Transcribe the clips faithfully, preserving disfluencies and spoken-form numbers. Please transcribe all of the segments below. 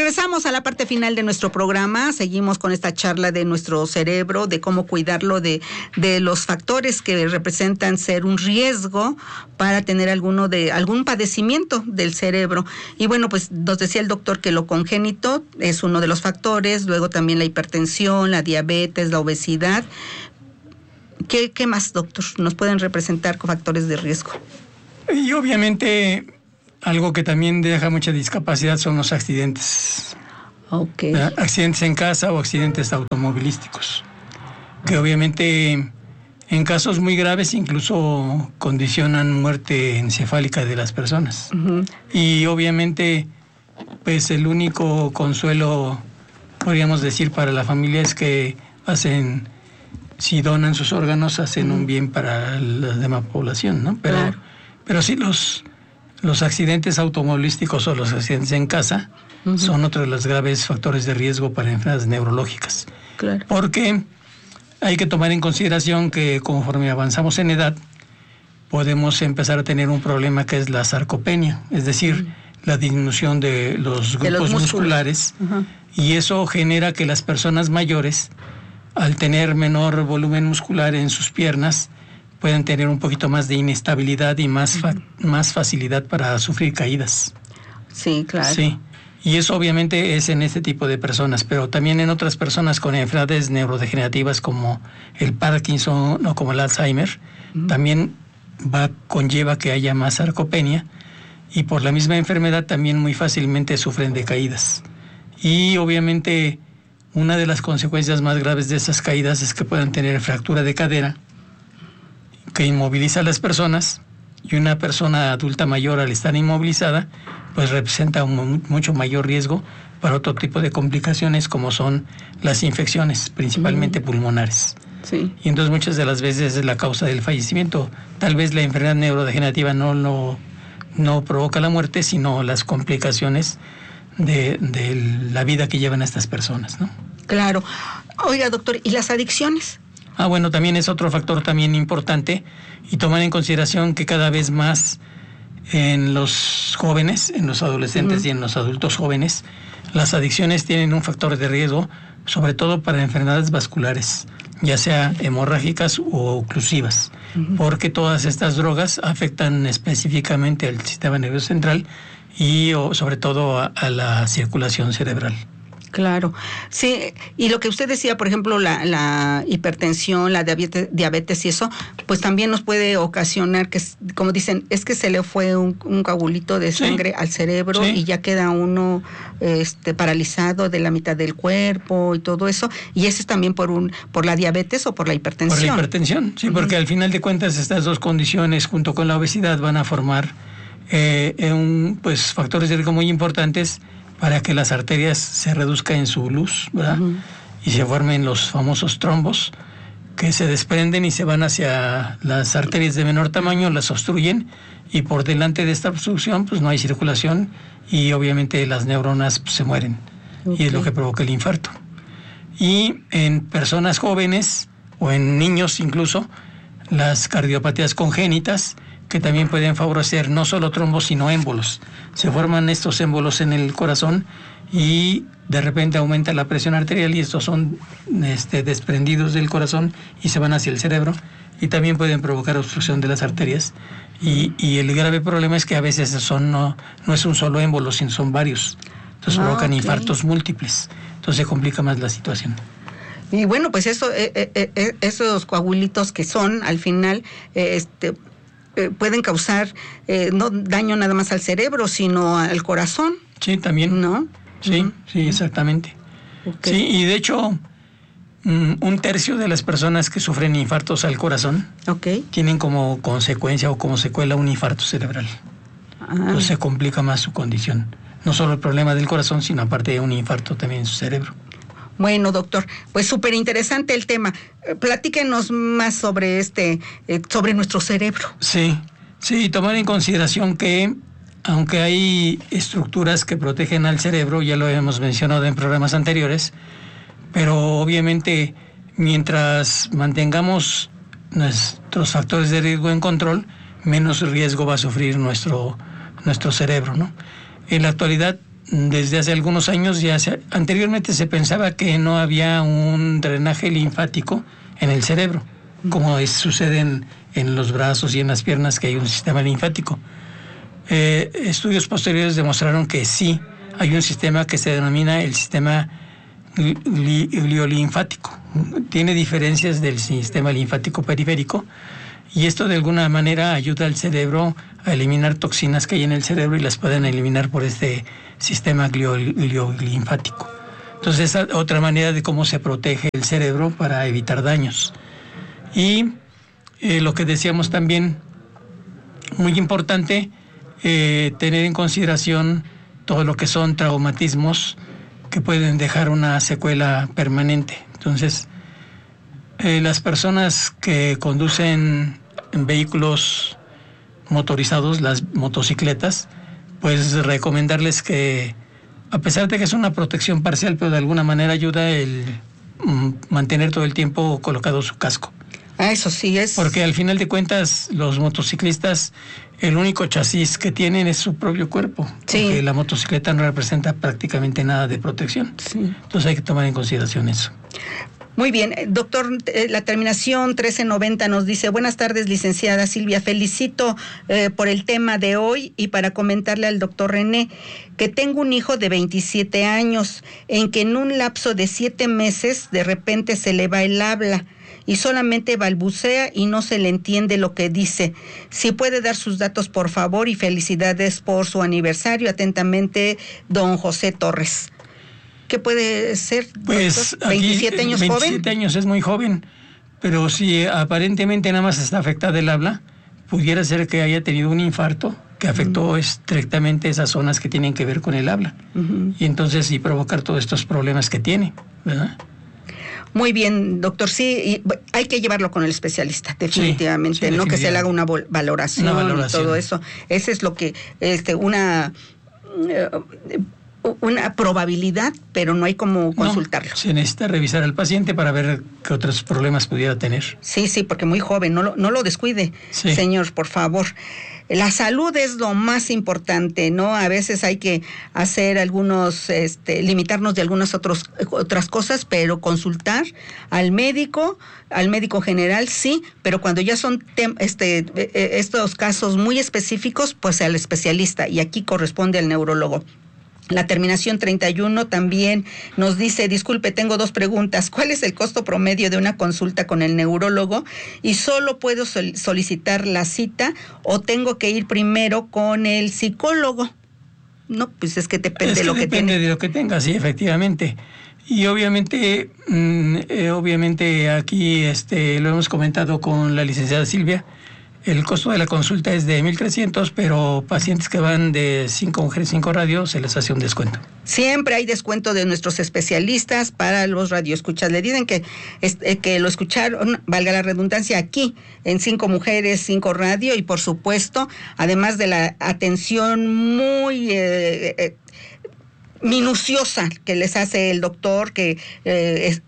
regresamos a la parte final de nuestro programa. Seguimos con esta charla de nuestro cerebro, de cómo cuidarlo, de, de los factores que representan ser un riesgo para tener alguno de algún padecimiento del cerebro. Y bueno, pues nos decía el doctor que lo congénito es uno de los factores, luego también la hipertensión, la diabetes, la obesidad. ¿Qué, qué más, doctor, nos pueden representar con factores de riesgo? Y obviamente algo que también deja mucha discapacidad son los accidentes. Okay. Accidentes en casa o accidentes automovilísticos, que obviamente en casos muy graves incluso condicionan muerte encefálica de las personas. Uh-huh. Y obviamente pues el único consuelo, podríamos decir, para la familia es que hacen, si donan sus órganos, hacen uh-huh. un bien para la demás población, ¿no? Pero, claro. pero sí los... Los accidentes automovilísticos o los accidentes en casa uh-huh. son otro de los graves factores de riesgo para enfermedades neurológicas. Claro. Porque hay que tomar en consideración que conforme avanzamos en edad, podemos empezar a tener un problema que es la sarcopenia, es decir, uh-huh. la disminución de los grupos de los musculares, uh-huh. y eso genera que las personas mayores, al tener menor volumen muscular en sus piernas, pueden tener un poquito más de inestabilidad y más, fa- uh-huh. más facilidad para sufrir caídas. Sí, claro. Sí, y eso obviamente es en este tipo de personas, pero también en otras personas con enfermedades neurodegenerativas como el Parkinson o como el Alzheimer, uh-huh. también va conlleva que haya más sarcopenia, y por la misma enfermedad también muy fácilmente sufren de caídas. Y obviamente una de las consecuencias más graves de esas caídas es que puedan tener fractura de cadera, que inmoviliza a las personas, y una persona adulta mayor al estar inmovilizada pues representa un mucho mayor riesgo para otro tipo de complicaciones como son las infecciones, principalmente uh-huh. pulmonares. Sí. Y entonces muchas de las veces es la causa del fallecimiento. Tal vez la enfermedad neurodegenerativa no, no, no provoca la muerte, sino las complicaciones de, de la vida que llevan estas personas, ¿no? Claro. Oiga, doctor, ¿y las adicciones? Ah, bueno, también es otro factor también importante, y tomar en consideración que cada vez más en los jóvenes, en los adolescentes uh-huh. y en los adultos jóvenes, las adicciones tienen un factor de riesgo, sobre todo para enfermedades vasculares, ya sea hemorrágicas o oclusivas, uh-huh. porque todas estas drogas afectan específicamente al sistema nervioso central y o, sobre todo a, a la circulación cerebral. Claro, sí, y lo que usted decía, por ejemplo, la, la hipertensión, la diabetes, diabetes y eso, pues también nos puede ocasionar que, como dicen, es que se le fue un, un coagulito de sangre sí. al cerebro sí. y ya queda uno este, paralizado de la mitad del cuerpo y todo eso, y eso es también por un por la diabetes o por la hipertensión. Por la hipertensión, sí, uh-huh. porque al final de cuentas estas dos condiciones junto con la obesidad van a formar eh, un, pues factores de riesgo muy importantes para que las arterias se reduzcan en su luz, ¿verdad? Uh-huh. Y se formen los famosos trombos que se desprenden y se van hacia las arterias de menor tamaño, las obstruyen, y por delante de esta obstrucción pues no hay circulación y obviamente las neuronas pues, se mueren. Okay. Y es lo que provoca el infarto. Y en personas jóvenes o en niños incluso, las cardiopatías congénitas, que también pueden favorecer no solo trombos, sino émbolos. Se forman estos émbolos en el corazón y de repente aumenta la presión arterial, y estos son este, desprendidos del corazón y se van hacia el cerebro, y también pueden provocar obstrucción de las arterias. Y, y el grave problema es que a veces son no, no es un solo émbolo, sino son varios. Entonces ah, provocan okay. infartos múltiples. Entonces se complica más la situación. Y bueno, pues eso, eh, eh, eh, esos coagulitos que son al final, eh, este Eh, pueden causar eh, no daño nada más al cerebro, sino al corazón. Sí, también. ¿No? Sí, uh-huh. sí, exactamente. Okay. Sí, y de hecho, um, un tercio de las personas que sufren infartos al corazón okay. tienen como consecuencia o como secuela un infarto cerebral. Ah. Entonces se complica más su condición. No solo el problema del corazón, sino aparte de un infarto también en su cerebro. Bueno, doctor, pues súper interesante el tema. Platíquenos más sobre este, eh, sobre nuestro cerebro. Sí, sí, tomar en consideración que aunque hay estructuras que protegen al cerebro, ya lo hemos mencionado en programas anteriores, pero obviamente mientras mantengamos nuestros factores de riesgo en control, menos riesgo va a sufrir nuestro, nuestro cerebro, ¿no? En la actualidad desde hace algunos años, ya se, anteriormente se pensaba que no había un drenaje linfático en el cerebro, como es, sucede en, en los brazos y en las piernas, que hay un sistema linfático. Eh, estudios posteriores demostraron que sí, hay un sistema que se denomina el sistema gliolinfático. Tiene diferencias del sistema linfático periférico, y esto de alguna manera ayuda al cerebro a eliminar toxinas que hay en el cerebro y las pueden eliminar por este sistema gliolinfático. Entonces, esa es otra manera de cómo se protege el cerebro para evitar daños. Y eh, lo que decíamos también, muy importante, eh, tener en consideración todo lo que son traumatismos que pueden dejar una secuela permanente. Entonces, eh, las personas que conducen en vehículos motorizados, las motocicletas, pues recomendarles que, a pesar de que es una protección parcial, pero de alguna manera ayuda el mm, mantener todo el tiempo colocado su casco. Ah, eso sí es. Porque al final de cuentas, los motociclistas, el único chasis que tienen es su propio cuerpo. Sí. Porque la motocicleta no representa prácticamente nada de protección. Sí. Entonces hay que tomar en consideración eso. Muy bien, doctor, la terminación trece noventa nos dice: buenas tardes, licenciada Silvia, felicito eh, por el tema de hoy, y para comentarle al doctor René que tengo un hijo de veintisiete años en que en un lapso de siete meses de repente se le va el habla y solamente balbucea y no se le entiende lo que dice. Si puede dar sus datos, por favor, y felicidades por su aniversario. Atentamente, don José Torres. ¿Qué puede ser? Pues veintisiete años joven. veintisiete años es muy joven, pero si aparentemente nada más está afectada el habla, pudiera ser que haya tenido un infarto que afectó uh-huh. estrictamente esas zonas que tienen que ver con el habla. Uh-huh. Y entonces sí provocar todos estos problemas que tiene, ¿verdad? Muy bien, doctor, sí, y hay que llevarlo con el especialista, definitivamente, sí, sí, no definitivamente. Que se le haga una valoración, una valoración y todo eso. Ese es lo que, este, una... Uh, una probabilidad, pero no hay como consultarlo. No, se necesita revisar al paciente para ver qué otros problemas pudiera tener. Sí, sí, porque muy joven, no lo, no lo descuide, sí. Señor, por favor. La salud es lo más importante, ¿no? A veces hay que hacer algunos, este, limitarnos de algunas otros, otras cosas, pero consultar al médico, al médico general, sí, pero cuando ya son tem, este, estos casos muy específicos, pues al especialista, y aquí corresponde al neurólogo. La terminación treinta y uno también nos dice: disculpe, tengo dos preguntas. ¿Cuál es el costo promedio de una consulta con el neurólogo? ¿Y solo puedo sol- solicitar la cita o tengo que ir primero con el psicólogo? No, pues es que depende es que de lo que depende tiene. de lo que tenga, sí, efectivamente. Y obviamente, mmm, eh, obviamente aquí este, lo hemos comentado con la licenciada Silvia. El costo de la consulta es de mil trescientos, pero pacientes que van de cinco mujeres, cinco radios, se les hace un descuento. Siempre hay descuento de nuestros especialistas para los radioescuchas. Le dicen que, que lo escucharon, valga la redundancia, aquí, en cinco mujeres, cinco radio, y por supuesto, además de la atención muy eh, eh, minuciosa que les hace el doctor, que eh, es,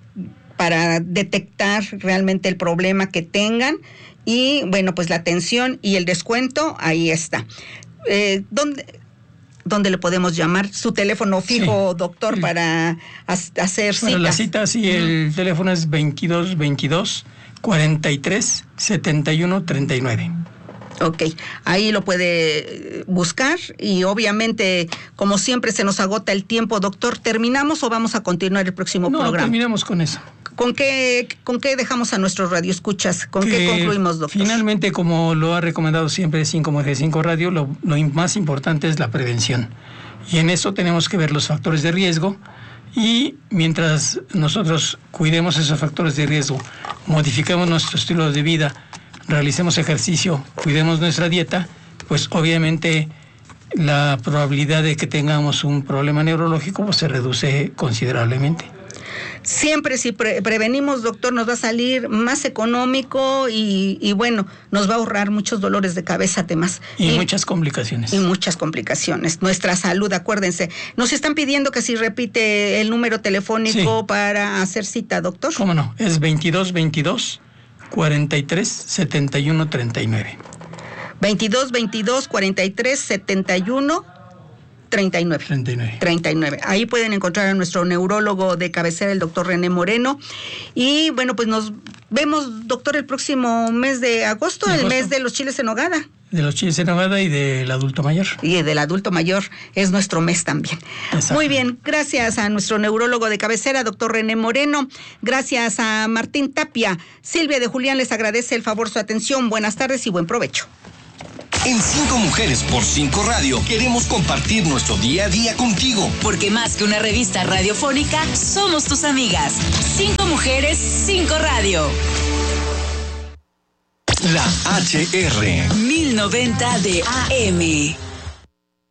para detectar realmente el problema que tengan. Y bueno, pues la atención y el descuento, ahí está. Eh, ¿dónde, ¿Dónde le podemos llamar? Su teléfono fijo, sí, para sí. para hacer citas. Para la cita, sí, uh-huh. El teléfono es veintidós veintidós cuarenta y tres setenta y uno treinta y nueve. Ok, ahí lo puede buscar, y obviamente, como siempre, se nos agota el tiempo, doctor. ¿Terminamos o vamos a continuar el próximo no, programa? No, terminamos con eso. ¿Con qué, ¿Con qué dejamos a nuestros radioescuchas? ¿Con que qué concluimos, doctor? Finalmente, como lo ha recomendado siempre cinco mujeres, cinco radio, lo, lo más importante es la prevención. Y en eso tenemos que ver los factores de riesgo, y mientras nosotros cuidemos esos factores de riesgo, modifiquemos nuestro estilo de vida, realicemos ejercicio, cuidemos nuestra dieta, pues obviamente la probabilidad de que tengamos un problema neurológico pues, se reduce considerablemente. Siempre si pre- prevenimos, doctor, nos va a salir más económico y, y bueno, nos va a ahorrar muchos dolores de cabeza, además. Y, y muchas complicaciones. Y muchas complicaciones. Nuestra salud, acuérdense. Nos están pidiendo que si repite el número telefónico sí. para hacer cita, doctor. ¿Cómo no? Es veintidós veintidós cuarenta y tres setenta y uno treinta y nueve. veintidós veintidós cuarenta y tres setenta y uno treinta y nueve. treinta y nueve. treinta y nueve. Ahí pueden encontrar a nuestro neurólogo de cabecera, el doctor René Moreno. Y bueno, pues nos vemos, doctor, el próximo mes de agosto, ¿De el agosto? mes de los chiles en nogada. De los chiles en nogada y del adulto mayor. Y del adulto mayor es nuestro mes también. Exacto. Muy bien, gracias a nuestro neurólogo de cabecera, doctor René Moreno. Gracias a Martín Tapia. Silvia de Julián les agradece el favor su atención. Buenas tardes y buen provecho. En Cinco Mujeres por Cinco Radio queremos compartir nuestro día a día contigo. Porque más que una revista radiofónica, somos tus amigas. Cinco Mujeres, Cinco Radio. La H R mil noventa de A M.